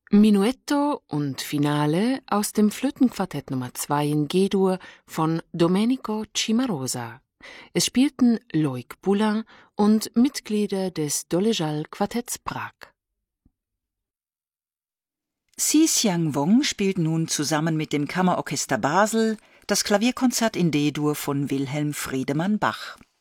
Minuetto und Finale aus dem Flötenquartett Nummer 2 in G-Dur von Domenico Cimarosa. Es spielten Loïc Poulain und Mitglieder des Doležal-Quartetts Prag. Xi Xiang-Wong spielt nun zusammen mit dem Kammerorchester Basel das Klavierkonzert in D-Dur von Wilhelm Friedemann Bach.